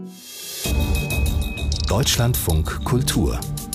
Deutschlandfunk Kultur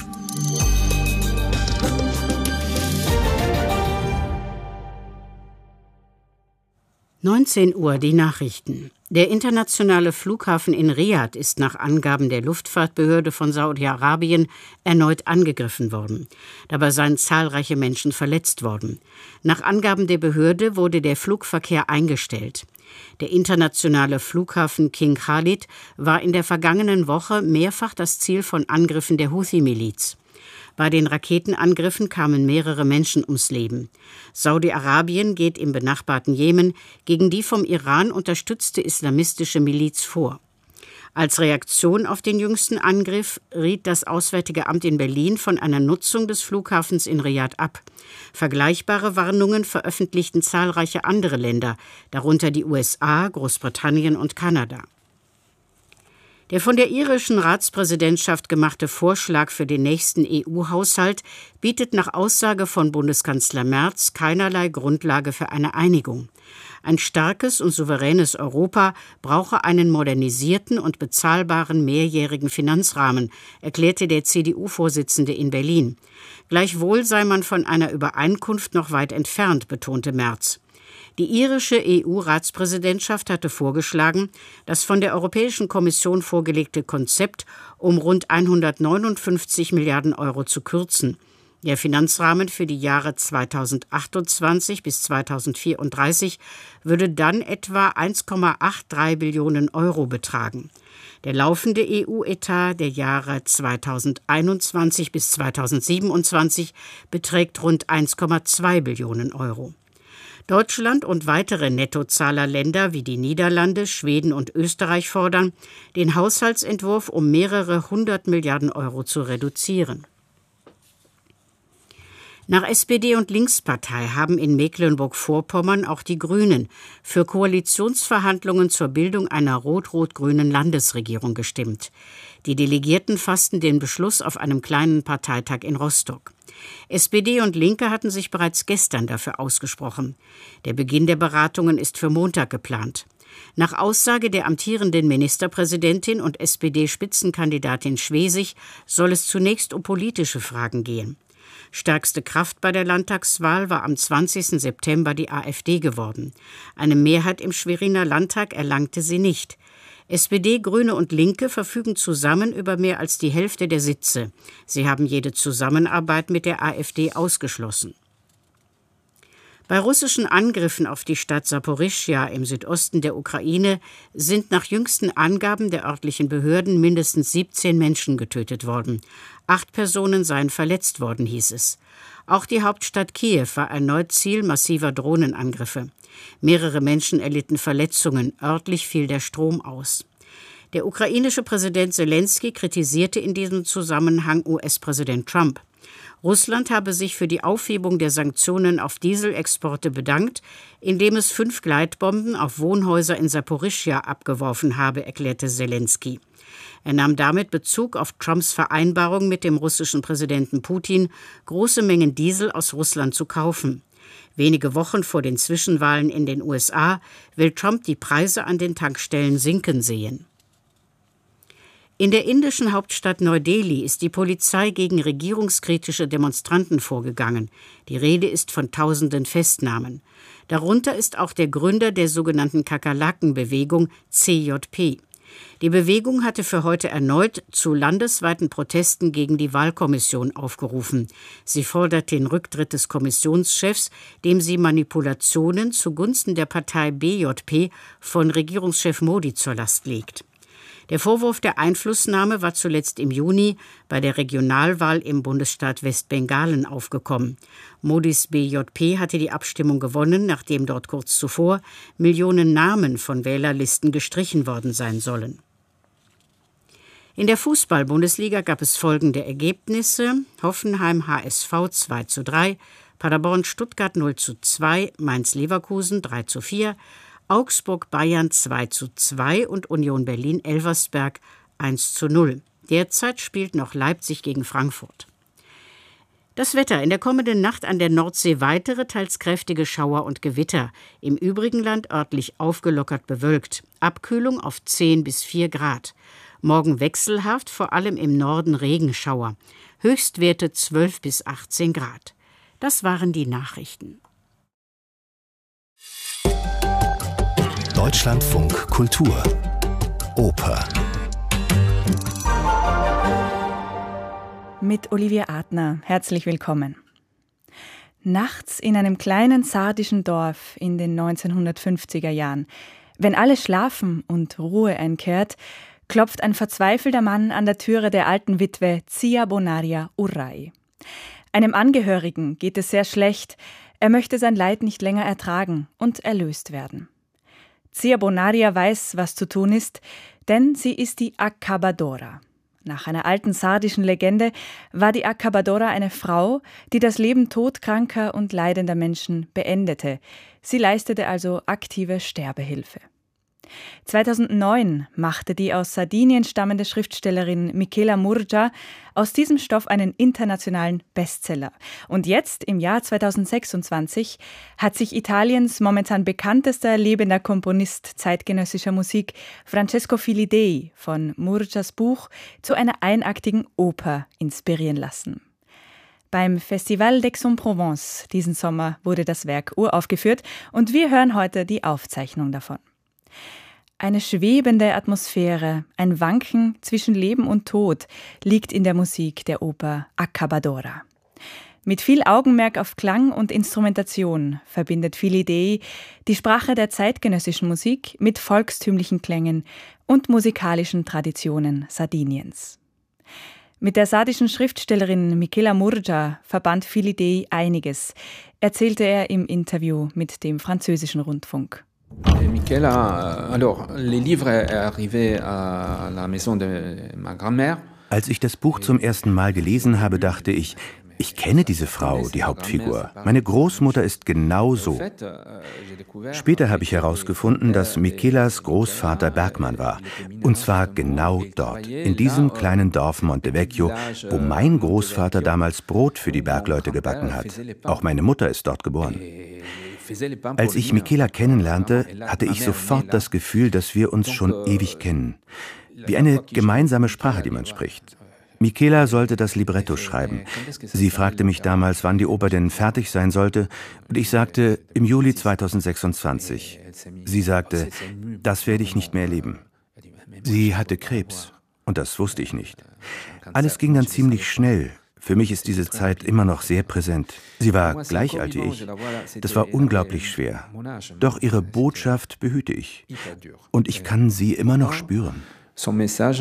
19 Uhr, die Nachrichten. Der internationale Flughafen in Riad ist nach Angaben der Luftfahrtbehörde von Saudi-Arabien erneut angegriffen worden. Dabei seien zahlreiche Menschen verletzt worden. Nach Angaben der Behörde wurde der Flugverkehr eingestellt. Der internationale Flughafen King Khalid war in der vergangenen Woche mehrfach das Ziel von Angriffen der Houthi-Miliz. Bei den Raketenangriffen kamen mehrere Menschen ums Leben. Saudi-Arabien geht im benachbarten Jemen gegen die vom Iran unterstützte islamistische Miliz vor. Als Reaktion auf den jüngsten Angriff riet das Auswärtige Amt in Berlin von einer Nutzung des Flughafens in Riad ab. Vergleichbare Warnungen veröffentlichten zahlreiche andere Länder, darunter die USA, Großbritannien und Kanada. Der von der irischen Ratspräsidentschaft gemachte Vorschlag für den nächsten EU-Haushalt bietet nach Aussage von Bundeskanzler Merz keinerlei Grundlage für eine Einigung. Ein starkes und souveränes Europa brauche einen modernisierten und bezahlbaren mehrjährigen Finanzrahmen, erklärte der CDU-Vorsitzende in Berlin. Gleichwohl sei man von einer Übereinkunft noch weit entfernt, betonte Merz. Die irische EU-Ratspräsidentschaft hatte vorgeschlagen, das von der Europäischen Kommission vorgelegte Konzept um rund 159 Milliarden Euro zu kürzen. Der Finanzrahmen für die Jahre 2028 bis 2034 würde dann etwa 1,83 Billionen Euro betragen. Der laufende EU-Etat der Jahre 2021 bis 2027 beträgt rund 1,2 Billionen Euro. Deutschland und weitere Nettozahlerländer wie die Niederlande, Schweden und Österreich fordern, den Haushaltsentwurf um mehrere 100 Milliarden Euro zu reduzieren. Nach SPD und Linkspartei haben in Mecklenburg-Vorpommern auch die Grünen für Koalitionsverhandlungen zur Bildung einer rot-rot-grünen Landesregierung gestimmt. Die Delegierten fassten den Beschluss auf einem kleinen Parteitag in Rostock. SPD und Linke hatten sich bereits gestern dafür ausgesprochen. Der Beginn der Beratungen ist für Montag geplant. Nach Aussage der amtierenden Ministerpräsidentin und SPD-Spitzenkandidatin Schwesig soll es zunächst um politische Fragen gehen. Stärkste Kraft bei der Landtagswahl war am 20. September die AfD geworden. Eine Mehrheit im Schweriner Landtag erlangte sie nicht. SPD, Grüne und Linke verfügen zusammen über mehr als die Hälfte der Sitze. Sie haben jede Zusammenarbeit mit der AfD ausgeschlossen. Bei russischen Angriffen auf die Stadt Saporischschja im Südosten der Ukraine sind nach jüngsten Angaben der örtlichen Behörden mindestens 17 Menschen getötet worden. 8 Personen seien verletzt worden, hieß es. Auch die Hauptstadt Kiew war erneut Ziel massiver Drohnenangriffe. Mehrere Menschen erlitten Verletzungen, örtlich fiel der Strom aus. Der ukrainische Präsident Selenskyj kritisierte in diesem Zusammenhang US-Präsident Trump. Russland habe sich für die Aufhebung der Sanktionen auf Dieselexporte bedankt, indem es 5 Gleitbomben auf Wohnhäuser in Saporischschja abgeworfen habe, erklärte Selenskyj. Er nahm damit Bezug auf Trumps Vereinbarung mit dem russischen Präsidenten Putin, große Mengen Diesel aus Russland zu kaufen. Wenige Wochen vor den Zwischenwahlen in den USA will Trump die Preise an den Tankstellen sinken sehen. In der indischen Hauptstadt Neu-Delhi ist die Polizei gegen regierungskritische Demonstranten vorgegangen. Die Rede ist von tausenden Festnahmen. Darunter ist auch der Gründer der sogenannten Kakerlaken-Bewegung CJP. Die Bewegung hatte für heute erneut zu landesweiten Protesten gegen die Wahlkommission aufgerufen. Sie fordert den Rücktritt des Kommissionschefs, dem sie Manipulationen zugunsten der Partei BJP von Regierungschef Modi zur Last legt. Der Vorwurf der Einflussnahme war zuletzt im Juni bei der Regionalwahl im Bundesstaat Westbengalen aufgekommen. Modis BJP hatte die Abstimmung gewonnen, nachdem dort kurz zuvor Millionen Namen von Wählerlisten gestrichen worden sein sollen. In der Fußball-Bundesliga gab es folgende Ergebnisse: Hoffenheim HSV 2:3, Paderborn Stuttgart 0:2, Mainz-Leverkusen 3:4, Augsburg Bayern 2:2 und Union Berlin Elversberg 1:0. Derzeit spielt noch Leipzig gegen Frankfurt. Das Wetter: In der kommenden Nacht an der Nordsee weitere, teils kräftige Schauer und Gewitter. Im übrigen Land örtlich aufgelockert bewölkt. Abkühlung auf 10 bis 4 Grad. Morgen wechselhaft, vor allem im Norden Regenschauer. Höchstwerte 12 bis 18 Grad. Das waren die Nachrichten. Deutschlandfunk Kultur Oper mit Olivia Adner. Herzlich willkommen. Nachts in einem kleinen sardischen Dorf in den 1950er Jahren, wenn alle schlafen und Ruhe einkehrt, klopft ein verzweifelter Mann an der Türe der alten Witwe Zia Bonaria Urrai. Einem Angehörigen geht es sehr schlecht, er möchte sein Leid nicht länger ertragen und erlöst werden. Zia Bonaria weiß, was zu tun ist, denn sie ist die Acabadora. Nach einer alten sardischen Legende war die Acabadora eine Frau, die das Leben todkranker und leidender Menschen beendete. Sie leistete also aktive Sterbehilfe. 2009 machte die aus Sardinien stammende Schriftstellerin Michela Murgia aus diesem Stoff einen internationalen Bestseller. Und jetzt, im Jahr 2026, hat sich Italiens momentan bekanntester lebender Komponist zeitgenössischer Musik, Francesco Filidei, von Murgias Buch zu einer einaktigen Oper inspirieren lassen. Beim Festival d'Aix-en-Provence diesen Sommer wurde das Werk uraufgeführt und wir hören heute die Aufzeichnung davon. Eine schwebende Atmosphäre, ein Wanken zwischen Leben und Tod liegt in der Musik der Oper Acabadora. Mit viel Augenmerk auf Klang und Instrumentation verbindet Filidei die Sprache der zeitgenössischen Musik mit volkstümlichen Klängen und musikalischen Traditionen Sardiniens. Mit der sardischen Schriftstellerin Michela Murgia verband Filidei einiges, erzählte er im Interview mit dem französischen Rundfunk. Michela, alors, les livres arrivaient à la maison de ma grand-mère. Als ich das Buch zum ersten Mal gelesen habe, dachte ich, ich kenne diese Frau, die Hauptfigur. Meine Großmutter ist genau so. Später habe ich herausgefunden, dass Michelas Großvater Bergmann war. Und zwar genau dort, in diesem kleinen Dorf Montevecchio, wo mein Großvater damals Brot für die Bergleute gebacken hat. Auch meine Mutter ist dort geboren. Als ich Michela kennenlernte, hatte ich sofort das Gefühl, dass wir uns schon ewig kennen. Wie eine gemeinsame Sprache, die man spricht. Michela sollte das Libretto schreiben. Sie fragte mich damals, wann die Oper denn fertig sein sollte, und ich sagte, im Juli 2026. Sie sagte, das werde ich nicht mehr erleben. Sie hatte Krebs, und das wusste ich nicht. Alles ging dann ziemlich schnell. Für mich ist diese Zeit immer noch sehr präsent. Sie war gleich alt wie ich. Das war unglaublich schwer. Doch ihre Botschaft behüte ich. Und ich kann sie immer noch spüren. Son message,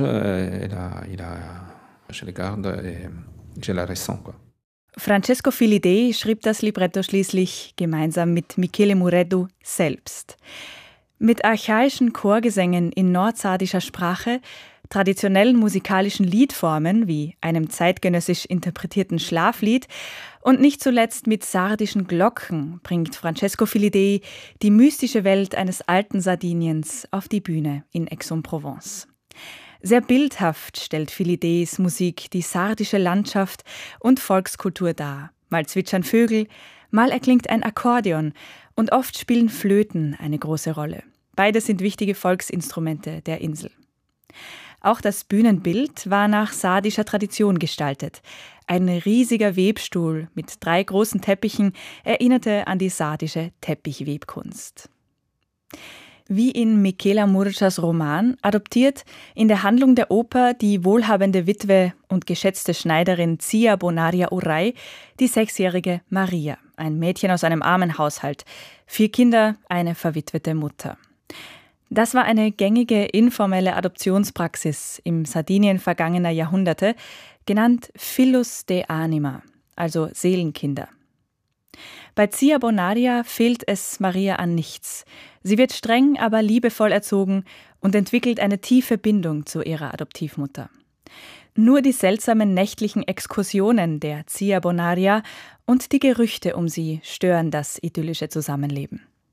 je le garde, je la ressens, quoi. Francesco Filidei schrieb das Libretto schließlich gemeinsam mit Michele Mureddu selbst. Mit archaischen Chorgesängen in nordsardischer Sprache, traditionellen musikalischen Liedformen wie einem zeitgenössisch interpretierten Schlaflied und nicht zuletzt mit sardischen Glocken bringt Francesco Filidei die mystische Welt eines alten Sardiniens auf die Bühne in Aix-en-Provence. Sehr bildhaft stellt Filideis Musik die sardische Landschaft und Volkskultur dar. Mal zwitschern Vögel, mal erklingt ein Akkordeon und oft spielen Flöten eine große Rolle. Beide sind wichtige Volksinstrumente der Insel. Auch das Bühnenbild war nach sardischer Tradition gestaltet. Ein riesiger Webstuhl mit 3 großen Teppichen erinnerte an die sardische Teppichwebkunst. Wie in Michela Murgias Roman adoptiert in der Handlung der Oper die wohlhabende Witwe und geschätzte Schneiderin Zia Bonaria Urrai die 6-jährige Maria, ein Mädchen aus einem armen Haushalt, 4 Kinder, eine verwitwete Mutter. Das war eine gängige informelle Adoptionspraxis im Sardinien vergangener Jahrhunderte, genannt Fillus de Anima, also Seelenkinder. Bei Zia Bonaria fehlt es Maria an nichts. Sie wird streng, aber liebevoll erzogen und entwickelt eine tiefe Bindung zu ihrer Adoptivmutter. Nur die seltsamen nächtlichen Exkursionen der Zia Bonaria und die Gerüchte um sie stören das idyllische Zusammenleben.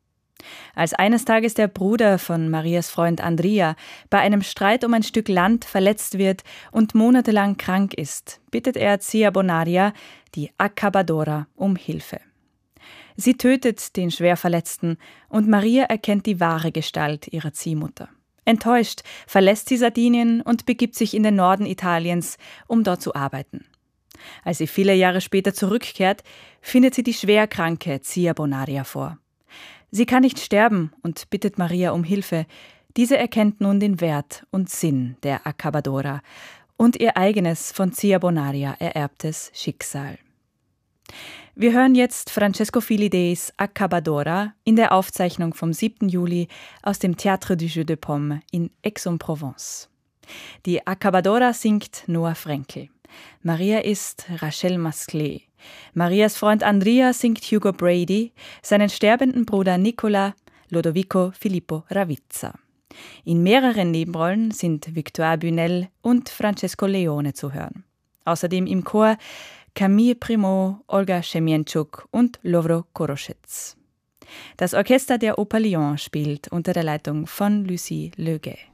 Als eines Tages der Bruder von Marias Freund Andrea bei einem Streit um ein Stück Land verletzt wird und monatelang krank ist, bittet er Zia Bonaria, die Accabadora, um Hilfe. Sie tötet den Schwerverletzten und Maria erkennt die wahre Gestalt ihrer Ziehmutter. Enttäuscht verlässt sie Sardinien und begibt sich in den Norden Italiens, um dort zu arbeiten. Als sie viele Jahre später zurückkehrt, findet sie die schwerkranke Zia Bonaria vor. Sie kann nicht sterben und bittet Maria um Hilfe. Diese erkennt nun den Wert und Sinn der Accabadora und ihr eigenes von Zia Bonaria ererbtes Schicksal. Wir hören jetzt Francesco Filideis Accabadora in der Aufzeichnung vom 7. Juli aus dem Théâtre du Jeu de Paume in Aix-en-Provence. Die Accabadora singt Noah Frenkel. Maria ist Rachel Masclet. Marias Freund Andrea singt Hugo Brady, seinen sterbenden Bruder Nicola Lodovico Filippo Ravizza. In mehreren Nebenrollen sind Victoire Bunel und Francesco Leone zu hören. Außerdem im Chor Camille Primo, Olga Schemienczuk und Lovro Koroschetz. Das Orchester der Oper Lyon spielt unter der Leitung von Lucie Leguet.